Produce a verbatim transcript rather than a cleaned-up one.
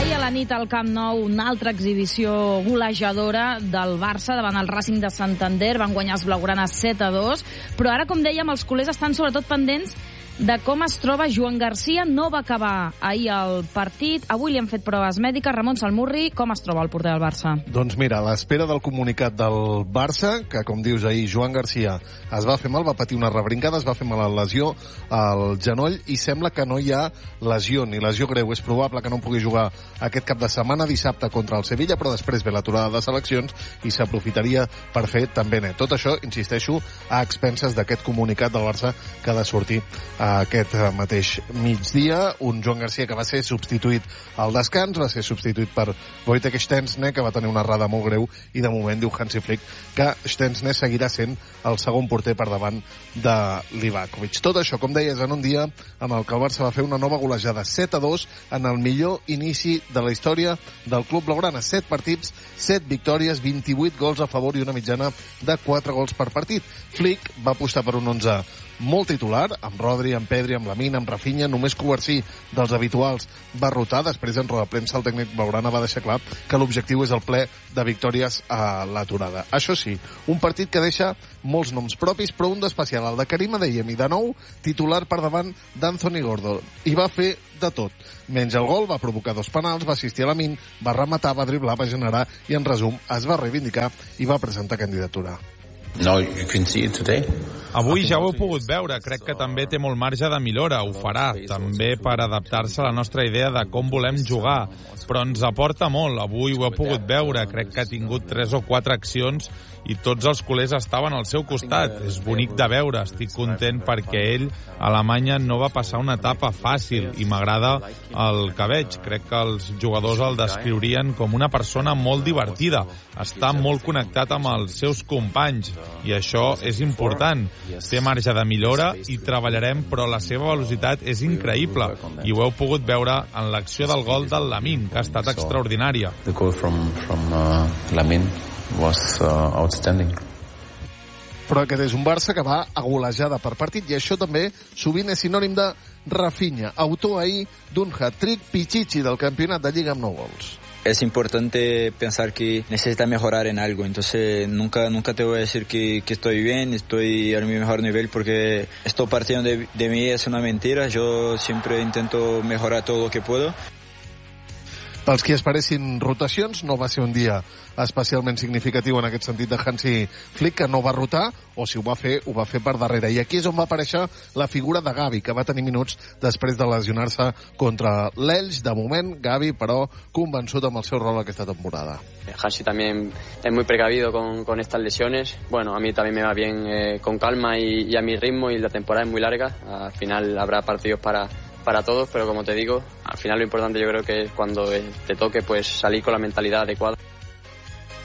Ahir a la nit al Camp Nou, una altra exhibició golejadora del Barça davant el Racing de Santander. Van guanyar els blaugranes set a dos, però ara, com dèiem, els culers estan sobretot pendents de com es troba Joan Garcia. No va acabar ahir el partit. Avui li han fet proves mèdiques. Ramon Salmurri, com es troba el porter del Barça? Doncs mira, a l'espera del comunicat del Barça, que com dius ahir, Joan Garcia es va fer mal, va patir una rebrincada, es va fer mal a la lesió al genoll i sembla que no hi ha lesió, ni lesió greu. És probable que no pugui jugar aquest cap de setmana, dissabte contra el Sevilla, però després ve l'aturada de seleccions i s'aprofitaria per fer també net. Tot això, insisteixo, a expenses d'aquest comunicat del Barça que ha de sortir aquest mateix migdia. Un Joan Garcia que va ser substituït al descans, va ser substituït per Wojtek Szczęsny, que va tenir una errada molt greu, i de moment diu Hansi Flick que Szczęsny seguirà sent el segon porter per davant de Livakovic. Tot això, com deies, en un dia en el que el Barça va fer una nova golejada set a dos en el millor inici de la història del club blaugrana. set partits, set victòries, vint-i-vuit gols a favor i una mitjana de quatre gols per partit. Flick va apostar per un onze molt titular, amb Rodri, amb Pedri, amb Lamine, amb Rafinha. Només Covarsí dels habituals va rotar. Després, en roda de premsa, el tècnic blaugrana va deixar clar que l'objectiu és el ple de victòries a l'aturada. Això sí, un partit que deixa molts noms propis, però un d'especial, el de Karim Adeyemi, de nou titular per davant d'Anthony Gordon. I va fer de tot. Menys el gol, va provocar dos penals, va assistir a Lamine, va rematar, va driblar, va generar i, en resum, es va reivindicar i va presentar candidatura. No, you can see it today. Avui ja ho heu pogut veure, crec que també té molt marge de millora, ho farà, també per adaptar-se a la nostra idea de com volem jugar, però ens aporta molt, avui ho heu pogut veure, crec que ha tingut tres o quatre accions i tots els culers estaven al seu costat, és bonic de veure, estic content perquè ell a Alemanya no va passar una etapa fàcil i m'agrada el que veig, crec que els jugadors el descriurien com una persona molt divertida, està molt connectat amb els seus companys i això és important. Té marge de millora i treballarem, però la seva velocitat és increïble i ho heu pogut veure en l'acció del gol del Lamine, que ha estat extraordinària. The goal from, from uh, Lamine was uh, outstanding. Però aquest és un Barça que va a golejada per partit i això també sovint és sinònim de Rafinha, autor ahir d'un hat-trick pichichi del campionat de Lliga amb nou gols. Es importante pensar que necesita mejorar en algo, entonces nunca nunca te voy a decir que, que estoy bien, estoy a mi mejor nivel porque esto partiendo de, de mí es una mentira, yo siempre intento mejorar todo lo que puedo. Pels qui esperessin rotacions, no va ser un dia especialment significatiu en aquest sentit de Hansi Flick, que no va rotar, o si ho va fer, ho va fer per darrere. I aquí és on va aparèixer la figura de Gavi, que va tenir minuts després de lesionar-se contra l'Elx. De moment, Gavi, però, convençut amb el seu rol aquesta temporada. Hansi también es muy precavido con, con estas lesiones. Bueno, a mí también me va bien eh, con calma y, y a mi ritmo, y la temporada es muy larga. Al final habrá partidos para... para todos, pero como te digo, al final lo importante yo creo que es cuando te toque pues salir con la mentalidad adecuada.